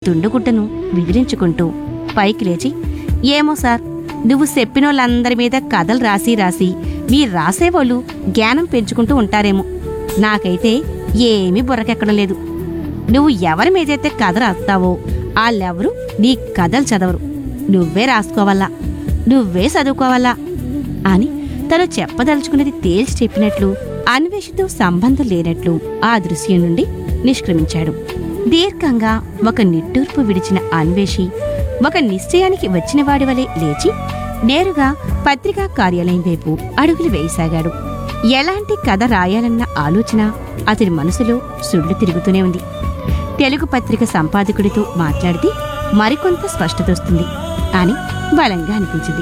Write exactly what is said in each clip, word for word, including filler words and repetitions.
తుండుగుడ్డను విదిలించుకుంటూ పైకి లేచి, ఏమో సార్, నువ్వు చెప్పినోళ్ళందరి మీద కథలు రాసి రాసి మీ రాసేవాళ్ళు జ్ఞానం పెంచుకుంటూ ఉంటారేమో. నాకైతే ఏమీ బుర్రకెక్కడం లేదు. నువ్వు ఎవరి మీదైతే కథ రాస్తావో వాళ్ళెవరూ నీ కథలు చదవరు. నువ్వే రాసుకోవాలా, నువ్వే చదువుకోవాలా అని తను చెప్పదలుచుకున్నది తేల్చి చెప్పినట్లు అన్వేషితో సంబంధం లేనట్లు ఆ దృశ్యం నుండి నిష్క్రమించాడు. దీర్ఘంగా ఒక నిట్టూర్పు విడిచిన అన్వేషి ఒక నిశ్చయానికి వచ్చినవాడి వలె లేచి నేరుగా పత్రికా కార్యాలయం వైపు అడుగులు వేయసాగాడు. ఎలాంటి కథ రాయాలన్న ఆలోచన అతని మనసులో సుళ్ళు తిరుగుతూనే ఉంది. తెలుగు పత్రిక సంపాదకుడితో మాట్లాడితే మరికొంత స్పష్టతొస్తుంది అని బలంగా అనిపించింది.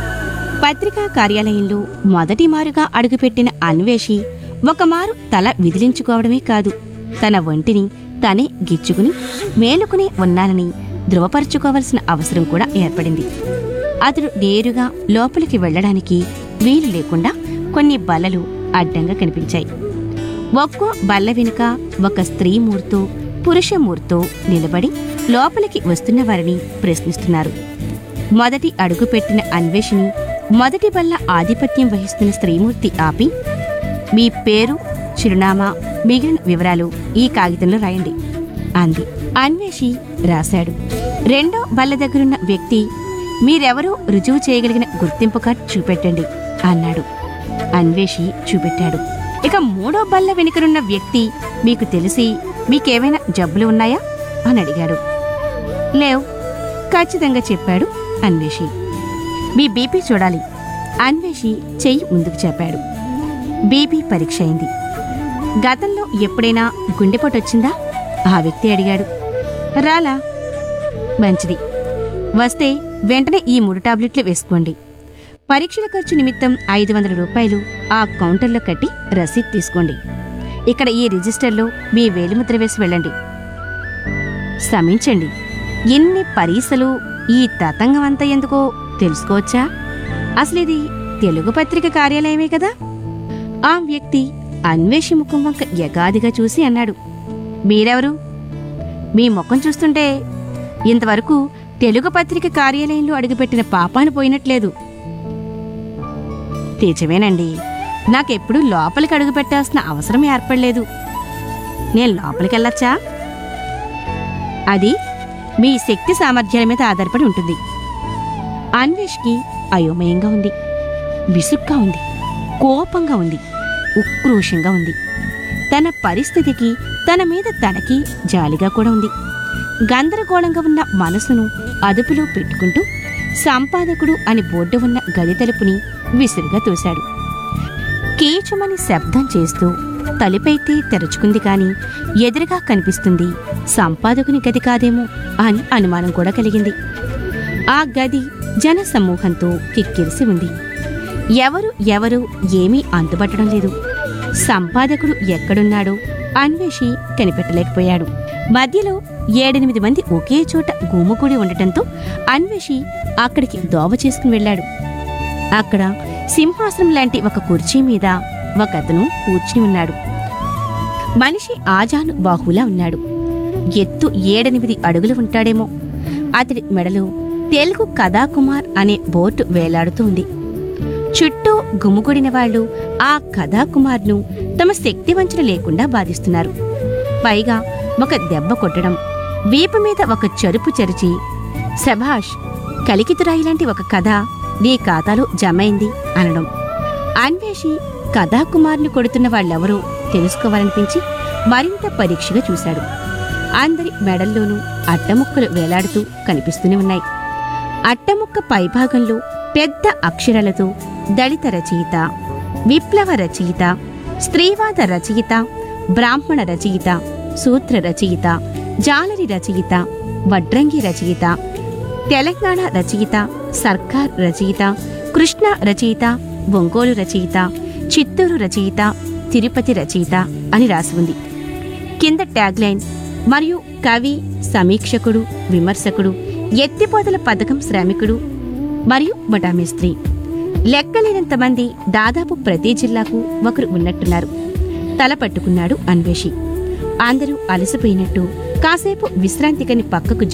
పత్రికా కార్యాలయంలో మొదటి మారుగా అడుగుపెట్టిన అన్వేషి ఒకమారు తల విదిలించుకోవడమే కాదు, తన ఒంటిని తనే గిచ్చుకుని మేలుకుని ఉన్నానని ధృవపరుచుకోవలసిన అవసరం కూడా ఏర్పడింది. అతడు నేరుగా లోపలికి వెళ్లడానికి వీలు లేకుండా కొన్ని బల్లలు అడ్డంగా కనిపించాయి. ఒక్కో బల్ల వెనుక ఒక స్త్రీమూర్తో పురుషమూర్తో నిలబడి లోపలికి వస్తున్న వారిని ప్రశ్నిస్తున్నారు. మొదటి అడుగుపెట్టిన అన్వేషిని మొదటి బల్ల ఆధిపత్యం వహిస్తున్న స్త్రీమూర్తి ఆపి, మీ పేరు, చిరునామా, మిగిలిన వివరాలు ఈ కాగితంలో రాయండి అంది. అన్వేషి రాశాడు. రెండో బల్ల దగ్గరున్న వ్యక్తి, మీరెవరూ రుజువు చేయగలిగిన గుర్తింపు కార్డు చూపెట్టండి అన్నాడు. అన్వేషి చూపెట్టాడు. ఇక మూడో బల్ల వెనుకనున్న వ్యక్తి, మీకు తెలిసి మీకేమైనా జబ్బులు ఉన్నాయా అని అడిగాడు. లేవు, ఖచ్చితంగా చెప్పాడు అన్వేషి. మీ బీపీ చూడాలి. అన్వేషి చెయ్యి ముందుకు చెప్పాడు. బీపీ పరీక్ష అయింది. గతంలో ఎప్పుడైనా గుండెపోటు వచ్చిందా ఆ వ్యక్తి అడిగాడు. రాలా. మంచిది, వస్తే వెంటనే ఈ మూడు టాబ్లెట్లు వేసుకోండి. పరీక్షల ఖర్చు నిమిత్తం ఐదు వందల రూపాయలు ఆ కౌంటర్లో కట్టి రసీదు తీసుకోండి. ఇక్కడ ఈ రిజిస్టర్లో మీ వేలిముద్ర వేసి వెళ్ళండి. క్షమించండి, ఎన్ని పరీక్షలు, ఈ తతంగం అంతా ఎందుకో తెలుసుకోవచ్చా? అసలిది తెలుగు పత్రిక కార్యాలయమే కదా. ఆ వ్యక్తి అన్వేషి ముఖం వంక యగాదిగా చూసి అన్నాడు. మీరెవరు? మీ ముఖం చూస్తుంటే ఇంతవరకు తెలుగు పత్రిక కార్యాలయంలో అడుగుపెట్టిన పాపాను పోయినట్లేదు. నిజమేనండి, నాకెప్పుడు లోపలికి అడుగు పెట్టాల్సిన అవసరం ఏర్పడలేదు. నేను లోపలికెళ్ళొచ్చా? అది మీ శక్తి సామర్థ్యాల మీద ఆధారపడి ఉంటుంది. అన్వేష్కి అయోమయంగా ఉంది, విసుగ్గా ఉంది, కోపంగా ఉంది, ఉక్రోషంగా ఉంది. తన పరిస్థితికి తన మీద తనకి జాలిగా కూడా ఉంది. గందరగోళంగా ఉన్న మనసును అదుపులో పెట్టుకుంటూ సంపాదకుడు అని బోర్డు ఉన్న గది తలుపుని విసురుగా తోశాడు. కీచుమని శబ్దం చేస్తూ తలుపైతే తెరుచుకుంది కాని ఎదురుగా కనిపిస్తుంది సంపాదకుని గది కాదేమో అని అనుమానం కూడా కలిగింది. ఆ గది జన సమూహంతో కిక్కిరిసి ఉంది. ఎవరు ఎవరు ఏమీ అంతుపట్టడం లేదు. సంపాదకుడు ఎక్కడున్నాడో అన్వేషి కనిపెట్టలేకపోయాడు. మధ్యలో ఏడెనిమిది మంది ఒకే చోట గుమిగూడి ఉండటంతో అన్వేషి అక్కడికి దోవ చేసుకుని వెళ్ళాడు. అక్కడ సింహాసనం లాంటి ఒక కుర్చీ మీద ఒకతను కూర్చుని ఉన్నాడు. మనిషి ఆజాను బాహులా ఉన్నాడు. ఎత్తు ఏడెనిమిది అడుగులు ఉంటాడేమో. అతడి మెడలో తెలుగు కథాకుమార్ అనే బోర్డు వేలాడుతూ ఉంది. చుట్టూ గుమిగూడిన వాళ్లు ఆ కథాకుమార్ను తమ శక్తి వంచన లేకుండా బాధిస్తున్నారు. పైగా ఒక దెబ్బ కొట్టడం, వీపు మీద ఒక చెరుపు చెరిచి, శభాష్, కలికితురాయిలాంటి ఒక కథ నీ ఖాతాలో జమైంది అనడం. అన్వేషి కథాకుమార్ని కొడుతున్న వాళ్ళెవరో తెలుసుకోవాలనిపించి మరింత పరీక్షగా చూశాడు. అందరి మెడల్లోనూ అట్టముక్కలు వేలాడుతూ కనిపిస్తూనే ఉన్నాయి. అట్టముక్క పైభాగంలో పెద్ద అక్షరాలతో దళిత రచయిత, విప్లవ రచయిత, స్త్రీవాద రచయిత, బ్రాహ్మణ రచయిత, సూత్ర రచయిత, జాలరి రచయిత, వడ్రంగి రచయిత, తెలంగాణ రచయిత, సర్కార్ రచయిత, కృష్ణ రచయిత, ఒంగోలు రచయిత, చిత్తూరు రచయిత, తిరుపతి రచయిత అని రాసి ఉంది. కింద ట్యాగ్లైన్ మరియు కవి, సమీక్షకుడు, విమర్శకుడు, ఎత్తిపోతల పథకం శ్రామికుడు మరియు బటామేస్త్రి. లెక్కలేనంతమంది, దాదాపు ప్రతి జిల్లాకు ఒకరు ఉన్నట్టున్నారు. తల పట్టుకున్నాడు అన్వేషి. అందరూ అలసిపోయినట్టు కాసేపు విశ్రాంతికని పక్కకు